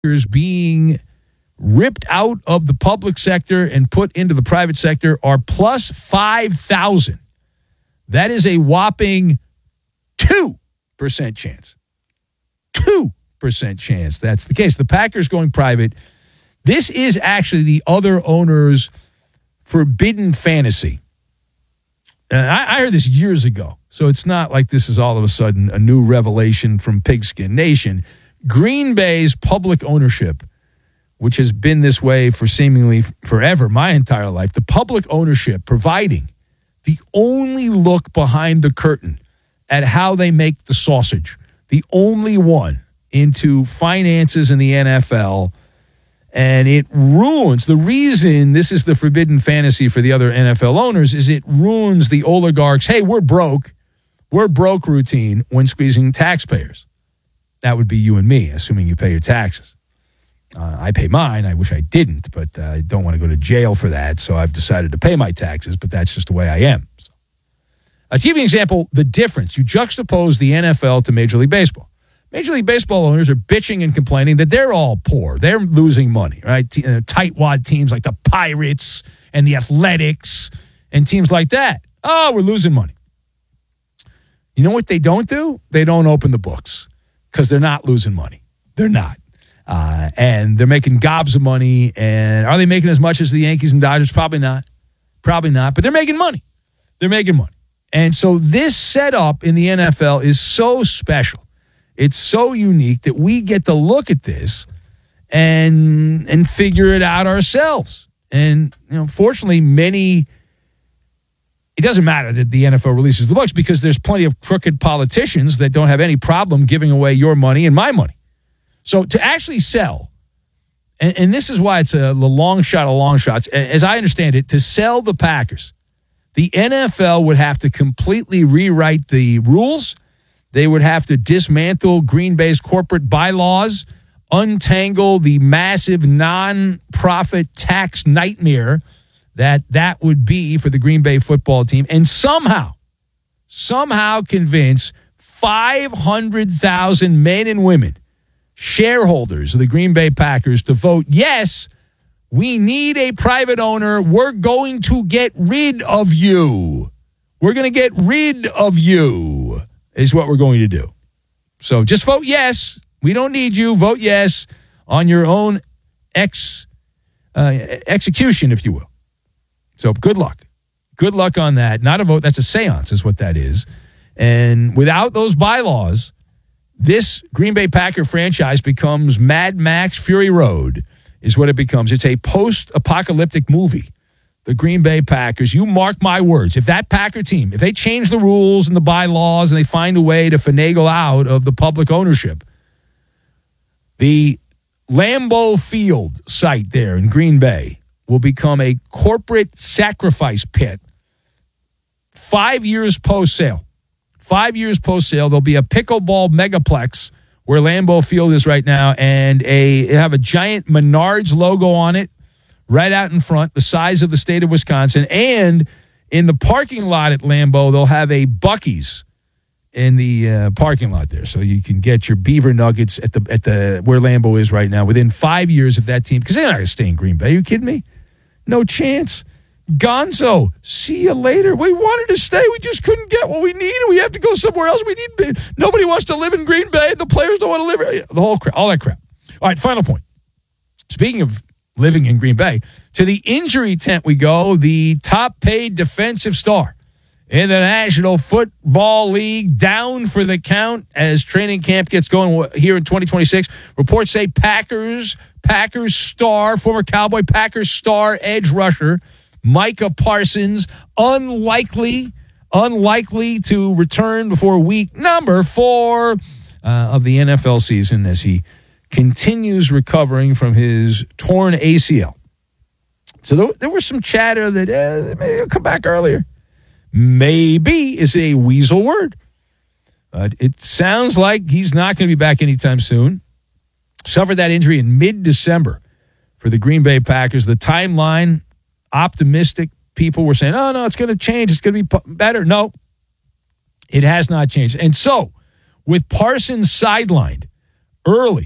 being ripped out of the public sector and put into the private sector are plus 5,000. That is a whopping 2% chance. 2% chance that's the case. The Packers going private. This is actually the other owner's forbidden fantasy. And I heard this years ago, so it's not like this is all of a sudden a new revelation from Pigskin Nation. Green Bay's public ownership, which has been this way for seemingly forever, my entire life, the public ownership providing the only look behind the curtain at how they make the sausage, the only one into finances in the NFL. And it ruins, the reason this is the forbidden fantasy for the other NFL owners is it ruins the oligarchs, hey, we're broke routine when squeezing taxpayers. That would be you and me, assuming you pay your taxes. I pay mine. I wish I didn't, but I don't want to go to jail for that, so I've decided to pay my taxes, but that's just the way I am. So, to give you an example, the difference, you juxtapose the NFL to Major League Baseball. Major League Baseball owners are bitching and complaining that they're all poor. They're losing money, right? Tightwad teams like the Pirates and the Athletics and teams like that. Oh, we're losing money. You know what they don't do? They don't open the books because they're not losing money. They're not. And they're making gobs of money. And are they making as much as the Yankees and Dodgers? Probably not. Probably not. But they're making money. They're making money. And so this setup in the NFL is so special. It's so unique that we get to look at this and figure it out ourselves. And, fortunately, it doesn't matter that the NFL releases the books because there's plenty of crooked politicians that don't have any problem giving away your money and my money. So to actually sell, and this is why it's the long shot of long shots, as I understand it, to sell the Packers, the NFL would have to completely rewrite the rules. They would have to dismantle Green Bay's corporate bylaws, untangle the massive non-profit tax nightmare that would be for the Green Bay football team, and somehow convince 500,000 men and women, shareholders of the Green Bay Packers, to vote, yes, we need a private owner. We're going to get rid of you. We're going to get rid of you. Is what we're going to do. So just vote yes. We don't need you. Vote yes on your own execution, if you will. So good luck. Good luck on that. Not a vote. That's a seance is what that is. And without those bylaws, this Green Bay Packer franchise becomes Mad Max Fury Road is what it becomes. It's a post-apocalyptic movie. The Green Bay Packers, you mark my words, if that Packer team, if they change the rules and the bylaws and they find a way to finagle out of the public ownership, the Lambeau Field site there in Green Bay will become a corporate sacrifice pit 5 years post-sale. 5 years post-sale, there'll be a pickleball megaplex where Lambeau Field is right now, and have a giant Menards logo on it, right out in front, the size of the state of Wisconsin. And in the parking lot at Lambeau, they'll have a Buc-ee's in the parking lot there. So you can get your beaver nuggets at the where Lambeau is right now within 5 years of that team. Because they're not going to stay in Green Bay. Are you kidding me? No chance. Gonzo, see you later. We wanted to stay. We just couldn't get what we need. We have to go somewhere else. Nobody wants to live in Green Bay. The players don't want to live. The whole crap, all that crap. All right, final point. Speaking of living in Green Bay, to the injury tent we go. The top-paid defensive star in the National Football League down for the count as training camp gets going here in 2026. Reports say Packers star, former Cowboy Packers star edge rusher Micah Parsons, unlikely to return before week number 4 of the NFL season as he continues recovering from his torn ACL. So there was some chatter that maybe he'll come back earlier. Maybe is a weasel word. It sounds like he's not going to be back anytime soon. Suffered that injury in mid-December for the Green Bay Packers. The timeline, optimistic people were saying, oh, no, it's going to change. It's going to be better. No, it has not changed. And so with Parsons sidelined early,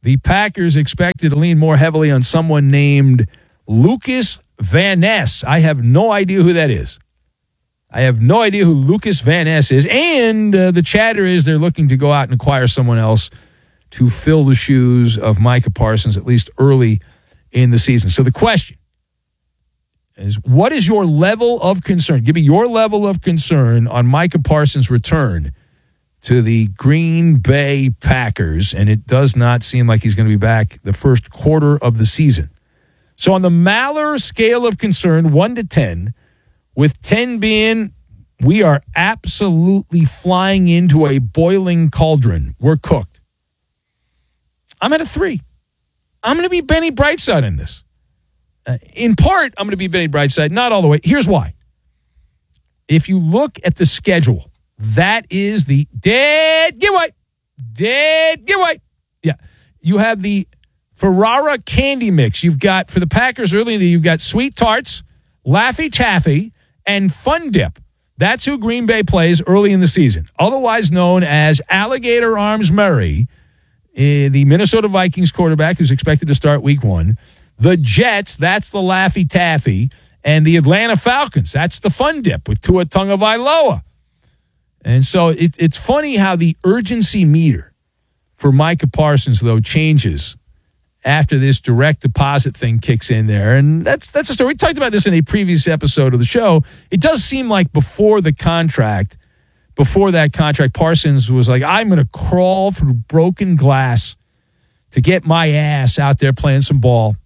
the Packers expected to lean more heavily on someone named Lucas Van Ness. I have no idea who that is. I have no idea who Lucas Van Ness is. And the chatter is they're looking to go out and acquire someone else to fill the shoes of Micah Parsons, at least early in the season. So the question is, what is your level of concern? Give me your level of concern on Micah Parsons' return to the Green Bay Packers. And it does not seem like he's going to be back the first quarter of the season. So on the Maller scale of concern, 1 to 10, with 10 being we are absolutely flying into a boiling cauldron. We're cooked. I'm at a 3. I'm going to be Benny Brightside in this. In part, I'm going to be Benny Brightside, not all the way. Here's why. If you look at the schedule, that is the dead giveaway. Dead giveaway. Yeah. You have the Ferrara candy mix. You've got, for the Packers early in the year, you've got Sweet Tarts, Laffy Taffy, and Fun Dip. That's who Green Bay plays early in the season, otherwise known as Alligator Arms Murray, the Minnesota Vikings quarterback who's expected to start week 1. The Jets, that's the Laffy Taffy. And the Atlanta Falcons, that's the Fun Dip with Tua Tagovailoa. And so it's funny how the urgency meter for Micah Parsons, though, changes after this direct deposit thing kicks in there. And that's a story. We talked about this in a previous episode of the show. It does seem like before that contract, Parsons was like, I'm going to crawl through broken glass to get my ass out there playing some ball.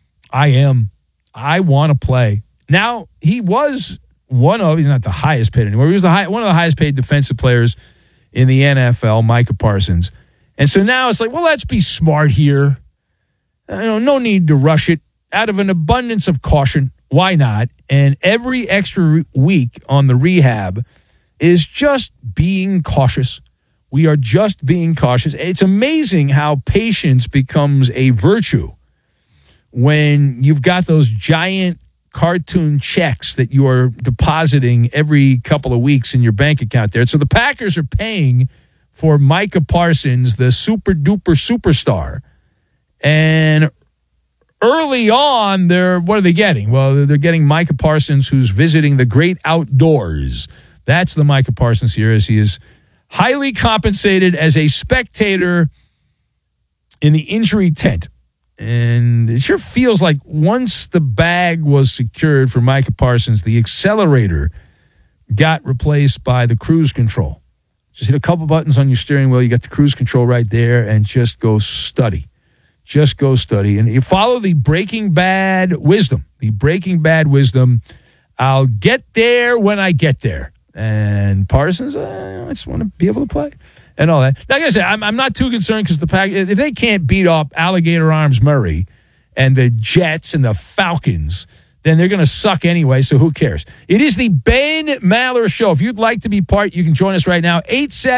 I want to play. Now, he was he's not the highest paid anymore. He was one of the highest paid defensive players in the NFL, Micah Parsons. And so now it's like, well, let's be smart here. No need to rush it. Out of an abundance of caution, why not? And every extra week on the rehab is just being cautious. We are just being cautious. It's amazing how patience becomes a virtue when you've got those giant cartoon checks that you are depositing every couple of weeks in your bank account there. So the Packers are paying for Micah Parsons, the super-duper superstar. And early on, what are they getting? Well, they're getting Micah Parsons, who's visiting the great outdoors. That's the Micah Parsons here, as he is highly compensated as a spectator in the injury tent. And it sure feels like once the bag was secured for Micah Parsons, the accelerator got replaced by the cruise control. Just hit a couple buttons on your steering wheel. You got the cruise control right there, and just go study. Just go study. And you follow the Breaking Bad wisdom. The Breaking Bad wisdom. I'll get there when I get there. And Parsons, I just want to be able to play. And all that. Like I said, I'm not too concerned because the Pack, if they can't beat up Alligator Arms Murray and the Jets and the Falcons, then they're going to suck anyway, so who cares? It is the Ben Maller Show. If you'd like to be part, you can join us right now,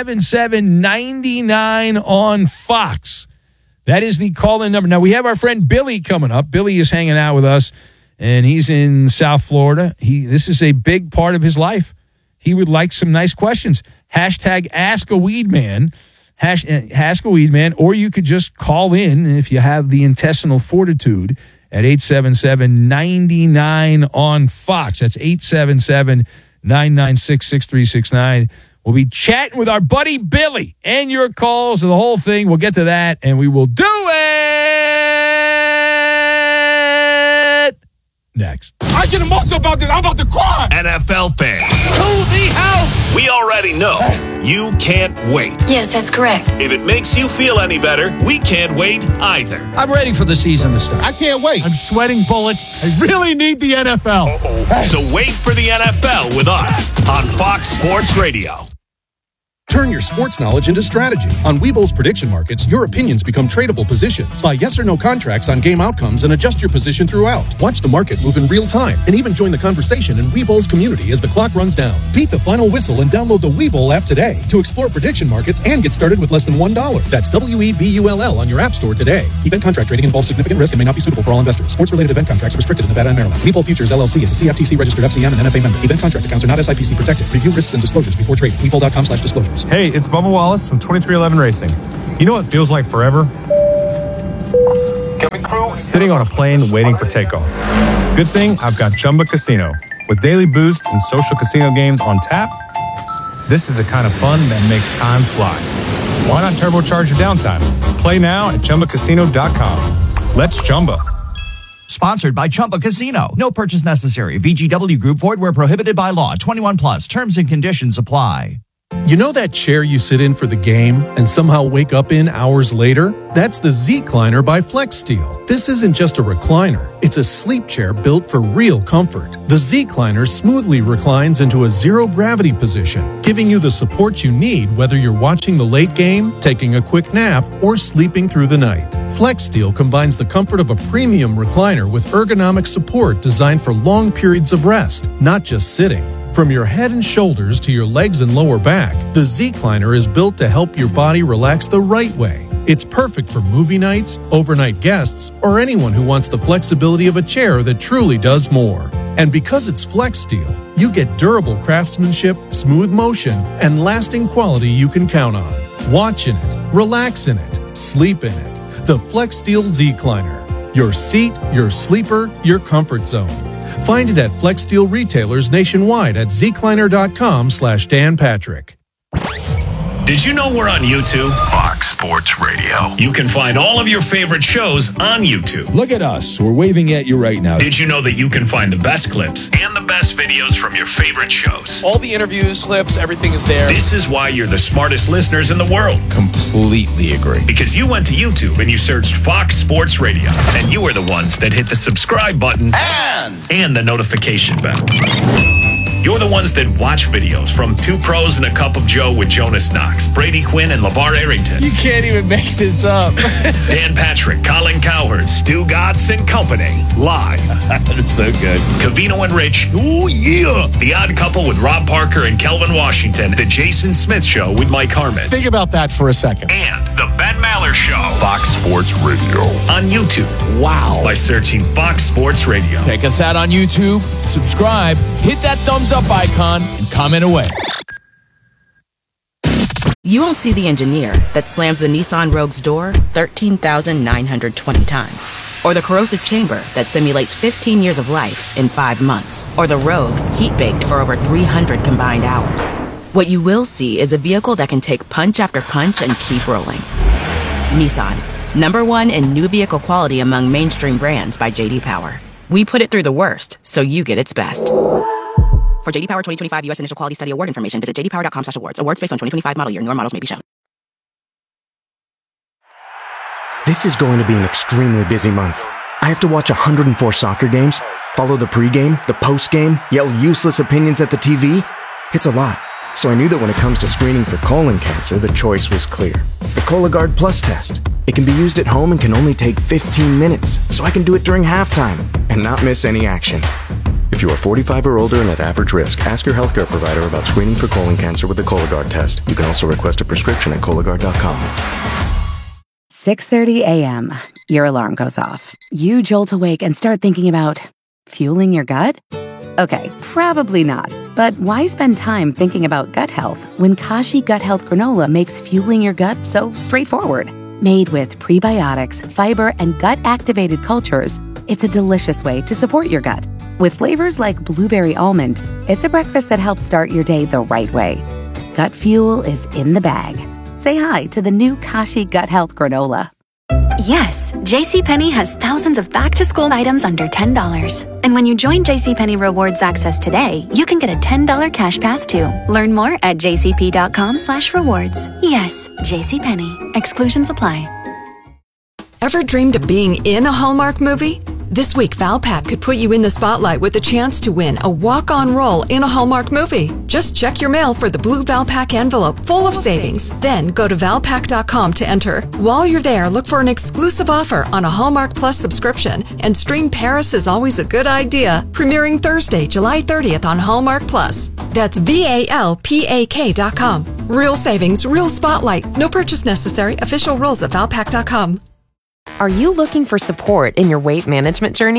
877-99 on Fox. That is the call-in number. Now, we have our friend Billy coming up. Billy is hanging out with us, and he's in South Florida. This is a big part of his life. He would like some nice questions. Hashtag Ask a Weed Man. Ask a Weed Man. Or you could just call in if you have the intestinal fortitude at 877-99 on Fox. That's 877-996-6369. We'll be chatting with our buddy Billy and your calls and the whole thing. We'll get to that, and we will do it next. I get emotional about this. I'm about to cry. NFL fans. To the house. We already know you can't wait. Yes, that's correct. If it makes you feel any better, we can't wait either. I'm ready for the season to start. I can't wait. I'm sweating bullets. I really need the NFL. So wait for the NFL with us on Fox Sports Radio. Turn your sports knowledge into strategy. On Webull's prediction markets, your opinions become tradable positions. Buy yes or no contracts on game outcomes and adjust your position throughout. Watch the market move in real time and even join the conversation in Webull's community as the clock runs down. Beat the final whistle and download the Webull app today to explore prediction markets and get started with less than $1. That's WEBULL on your app store today. Event contract trading involves significant risk and may not be suitable for all investors. Sports-related event contracts are restricted in Nevada and Maryland. Webull Futures LLC is a CFTC registered FCM and NFA member. Event contract accounts are not SIPC protected. Review risks and disclosures before trading. Webull.com/disclosures. Hey, it's Bubba Wallace from 2311 Racing. You know what feels like forever? Sitting on a plane waiting for takeoff. Good thing I've got Chumba Casino. With daily boost and social casino games on tap, this is the kind of fun that makes time fly. Why not turbocharge your downtime? Play now at ChumbaCasino.com. Let's Chumba. Sponsored by Chumba Casino. No purchase necessary. VGW Group. Void where prohibited by law. 21 plus. Terms and conditions apply. You know that chair you sit in for the game and somehow wake up in hours later? That's the Z-Cliner by FlexSteel. This isn't just a recliner. It's a sleep chair built for real comfort. The Z-Cliner smoothly reclines into a zero-gravity position, giving you the support you need whether you're watching the late game, taking a quick nap, or sleeping through the night. FlexSteel combines the comfort of a premium recliner with ergonomic support designed for long periods of rest, not just sitting. From your head and shoulders to your legs and lower back, the Z-Cliner is built to help your body relax the right way. It's perfect for movie nights, overnight guests, or anyone who wants the flexibility of a chair that truly does more. And because it's FlexSteel, you get durable craftsmanship, smooth motion, and lasting quality you can count on. Watch in it, relax in it, sleep in it. The FlexSteel Z-Cliner. Your seat, your sleeper, your comfort zone. Find it at FlexSteel retailers nationwide at zcliner.com/Dan Patrick. Did you know we're on YouTube? Fox Sports Radio. You can find all of your favorite shows on YouTube. Look at us. We're waving at you right now. Did you know that you can find the best clips and the best videos from your favorite shows? All the interviews, clips, everything is there. This is why you're the smartest listeners in the world. Completely agree. Because you went to YouTube and you searched Fox Sports Radio. And you were the ones that hit the subscribe button and the notification bell. You're the ones that watch videos from Two Pros and a Cup of Joe with Jonas Knox, Brady Quinn, and LeVar Arrington. You can't even make this up. Dan Patrick, Colin Cowherd, Stu Gatz and Company. Live. That's so good. Covino and Rich. Oh, yeah. The Odd Couple with Rob Parker and Kelvin Washington. The Jason Smith Show with Mike Harmon. Think about that for a second. And The Ben Maller Show. Fox Sports Radio. On YouTube. Wow. By searching Fox Sports Radio. Check us out on YouTube. Subscribe. Hit that thumbs up icon and comment away. You won't see the engineer that slams the Nissan Rogue's door 13,920 times. Or the corrosive chamber that simulates 15 years of life in 5 months. Or the Rogue heat-baked for over 300 combined hours. What you will see is a vehicle that can take punch after punch and keep rolling. Nissan, #1 in new vehicle quality among mainstream brands by J.D. Power. We put it through the worst, so you get its best. For J.D. Power 2025 U.S. Initial Quality Study Award information, visit jdpower.com/awards. Awards based on 2025 model year. Newer models may be shown. This is going to be an extremely busy month. I have to watch 104 soccer games, follow the pregame, the postgame, yell useless opinions at the TV. It's a lot. So I knew that when it comes to screening for colon cancer, the choice was clear. The Cologuard Plus test. It can be used at home and can only take 15 minutes, so I can do it during halftime and not miss any action. If you are 45 or older and at average risk, ask your healthcare provider about screening for colon cancer with the Cologuard test. You can also request a prescription at Cologuard.com. 6:30 a.m. Your alarm goes off. You jolt awake and start thinking about fueling your gut? Okay, probably not. But why spend time thinking about gut health when Kashi Gut Health Granola makes fueling your gut so straightforward? Made with prebiotics, fiber, and gut-activated cultures, it's a delicious way to support your gut. With flavors like blueberry almond, it's a breakfast that helps start your day the right way. Gut fuel is in the bag. Say hi to the new Kashi Gut Health Granola. Yes, JCPenney has thousands of back-to-school items under $10. And when you join JCPenney Rewards Access today, you can get a $10 cash pass too. Learn more at jcp.com/rewards. Yes, JCPenney. Exclusions apply. Ever dreamed of being in a Hallmark movie? This week, Valpak could put you in the spotlight with a chance to win a walk-on role in a Hallmark movie. Just check your mail for the blue Valpak envelope full of savings. Then go to valpak.com to enter. While you're there, look for an exclusive offer on a Hallmark Plus subscription and stream Paris is Always a Good Idea, premiering Thursday, July 30th on Hallmark Plus. That's VALPAK.com. Real savings, real spotlight. No purchase necessary. Official rules at valpak.com. Are you looking for support in your weight management journey?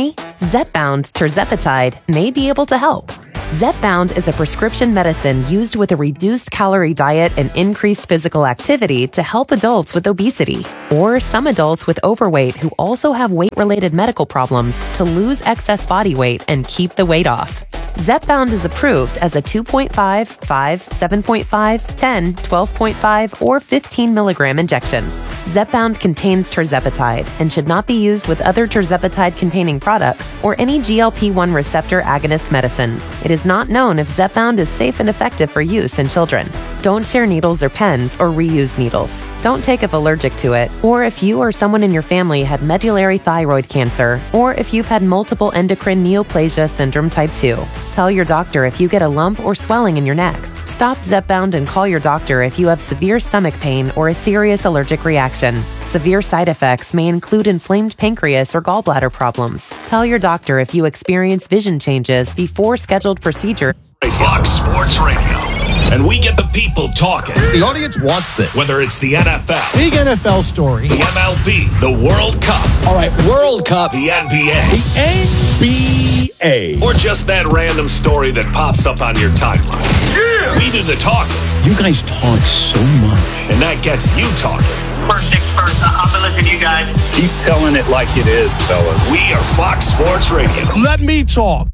Zepbound tirzepatide may be able to help. Zepbound is a prescription medicine used with a reduced calorie diet and increased physical activity to help adults with obesity or some adults with overweight who also have weight-related medical problems to lose excess body weight and keep the weight off. Zepbound is approved as a 2.5, 5, 7.5, 10, 12.5, or 15 milligram injection. Zepbound contains tirzepatide and should not be used with other tirzepatide-containing products or any GLP-1 receptor agonist medicines. It is not known if Zepbound is safe and effective for use in children. Don't share needles or pens or reuse needles. Don't take if allergic to it, or if you or someone in your family had medullary thyroid cancer, or if you've had multiple endocrine neoplasia syndrome type 2. Tell your doctor if you get a lump or swelling in your neck. Stop Zepbound and call your doctor if you have severe stomach pain or a serious allergic reaction. Severe side effects may include inflamed pancreas or gallbladder problems. Tell your doctor if you experience vision changes before scheduled procedure. Fox Sports Radio. And we get the people talking. The audience wants this. Whether it's the NFL, Big NFL story. the MLB, the World Cup, All right, World Cup. the NBA, The NBA. or just that random story that pops up on your timeline. Yeah! We do the talking. You guys talk so much. And that gets you talking. First things first, I'll be listening to you guys. Keep telling it like it is, fellas. We are Fox Sports Radio. Let me talk.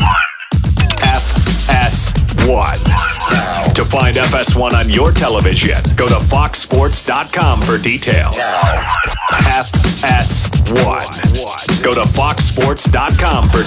FS1. To find FS1 on your television, go to foxsports.com for details. FS1. Go to foxsports.com for